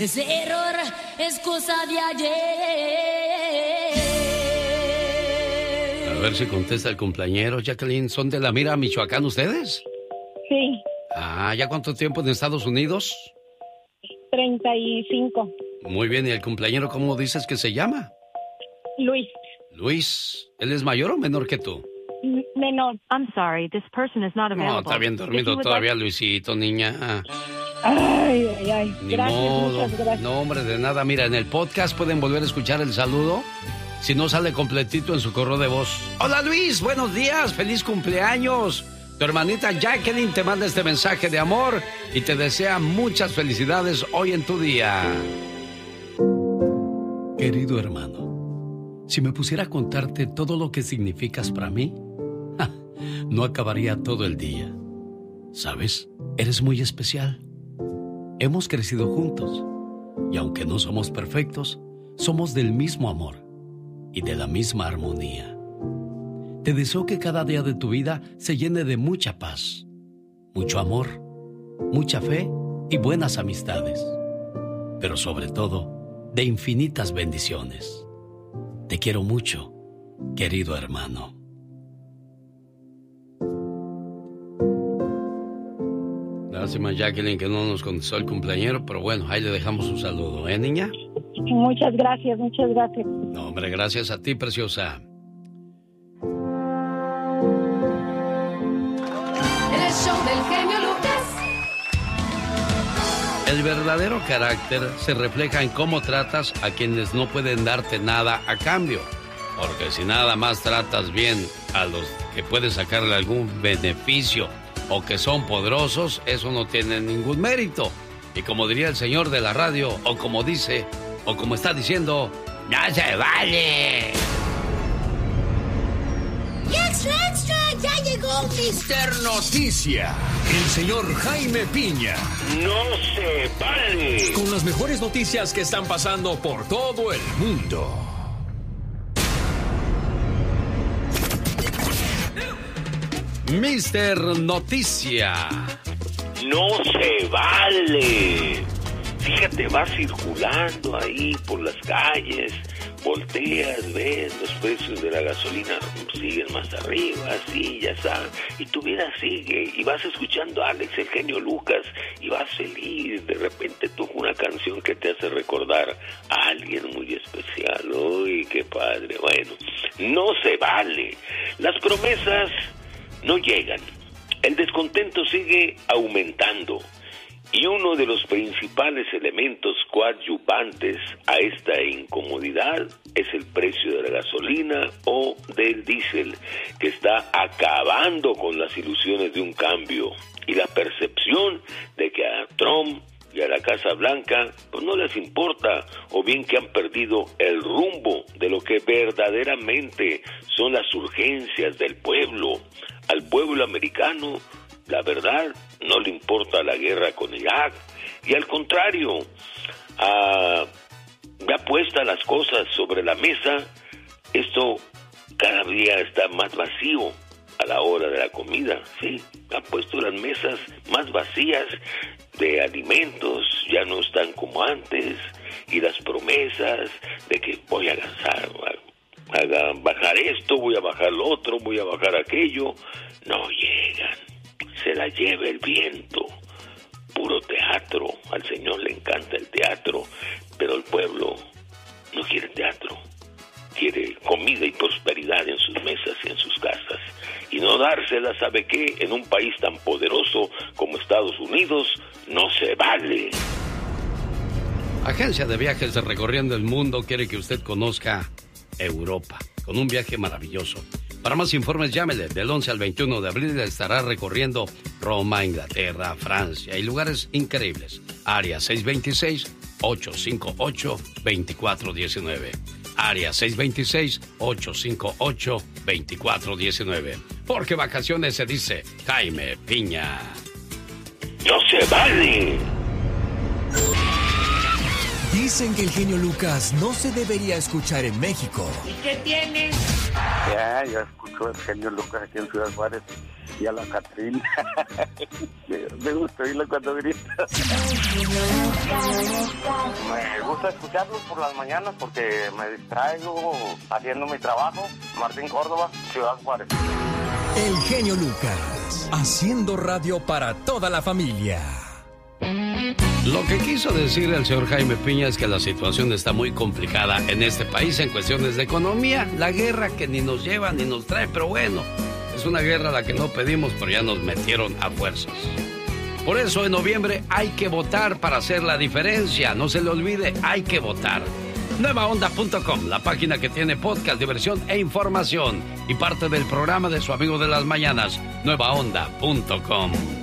Ese error es cosa de ayer. A ver si contesta el cumpleañero. Jacqueline, ¿son de La Mira, Michoacán ustedes? Sí. Ah, ¿ya cuánto tiempo en Estados Unidos? 35. Muy bien, ¿y el cumpleañero cómo dices que se llama? Luis. Luis, ¿él es mayor o menor que tú? Menor. I'm sorry, this person is not available. No, está bien dormido todavía, Luisito, niña. Ay. Ni Gracias, modo. muchas gracias. No, hombre, de nada. Mira, en el podcast pueden volver a escuchar el saludo si no sale completito en su correo de voz. Hola, Luis, buenos días, feliz cumpleaños. Tu hermanita Jacqueline te manda este mensaje de amor y te desea muchas felicidades hoy en tu día. Querido hermano, si me pusiera a contarte todo lo que significas para mí, no acabaría todo el día. ¿Sabes? Eres muy especial. Hemos crecido juntos y aunque no somos perfectos, somos del mismo amor y de la misma armonía. Te deseo que cada día de tu vida se llene de mucha paz, mucho amor, mucha fe y buenas amistades, pero sobre todo, de infinitas bendiciones. Te quiero mucho, querido hermano. Lástima, Jacqueline, que no nos contestó el cumpleañero, pero bueno, ahí le dejamos un saludo, ¿eh, niña? Muchas gracias, muchas gracias. No, hombre, gracias a ti, preciosa. El show del genio Lucas. El verdadero carácter se refleja en cómo tratas a quienes no pueden darte nada a cambio. Porque si nada más tratas bien a los que pueden sacarle algún beneficio o que son poderosos, eso no tiene ningún mérito. Y como diría el señor de la radio, o como dice, o como está diciendo, ¡no se vale! ¡Extra, extra! ¡Ya llegó Mister Noticia, el señor Jaime Piña. ¡No se vale! Con las mejores noticias que están pasando por todo el mundo. Mister Noticia. ¡No se vale! Fíjate, vas circulando ahí por las calles, volteas, ves los precios de la gasolina siguen más arriba, así, ya sabes, y tu vida sigue, y vas escuchando a Alex, el genio Lucas, y vas feliz, de repente toca una canción que te hace recordar a alguien muy especial. ¡Uy, qué padre! Bueno, no se vale. Las promesas no llegan. El descontento sigue aumentando. Y uno de los principales elementos coadyuvantes a esta incomodidad es el precio de la gasolina o del diésel, que está acabando con las ilusiones de un cambio y la percepción de que a Trump y a la Casa Blanca pues no les importa, o bien que han perdido el rumbo de lo que verdaderamente son las urgencias del pueblo. Al pueblo americano, la verdad, no le importa la guerra con Irak, y al contrario, ya puesta las cosas sobre la mesa, esto cada día está más vacío a la hora de la comida, sí, han puesto las mesas más vacías de alimentos, ya no están como antes, y las promesas de que voy a bajar esto, voy a bajar lo otro, voy a bajar aquello, no llegan. Se la lleva el viento, puro teatro. Al Señor le encanta el teatro, pero el pueblo no quiere teatro, quiere comida y prosperidad en sus mesas y en sus casas, y no dársela, ¿sabe qué? En un país tan poderoso como Estados Unidos, no se vale. Agencia de Viajes Recorriendo el Mundo quiere que usted conozca Europa, con un viaje maravilloso. Para más informes, llámele. Del 11 al 21 de abril estará recorriendo Roma, Inglaterra, Francia y lugares increíbles. Área 626-858-2419. Área 626-858-2419. Porque vacaciones se dice Jaime Piña. ¡No se vale! Dicen que el genio Lucas no se debería escuchar en México. ¿Y qué tiene? Ya escucho el genio Lucas aquí en Ciudad Juárez y a la Catrina. Me gusta oírlo cuando grita. gusta escucharlos por las mañanas porque me distraigo haciendo mi trabajo. Martín Córdoba, Ciudad Juárez. El genio Lucas, haciendo radio para toda la familia. Lo que quiso decir el señor Jaime Piña es que la situación está muy complicada en este país en cuestiones de economía. La guerra que ni nos lleva ni nos trae, pero bueno, es una guerra a la que no pedimos, pero ya nos metieron a fuerzas. Por eso en noviembre hay que votar para hacer la diferencia. No se le olvide, hay que votar. Nuevaonda.com, la página que tiene podcast, diversión e información. Y parte del programa de su amigo de las mañanas, Nuevaonda.com.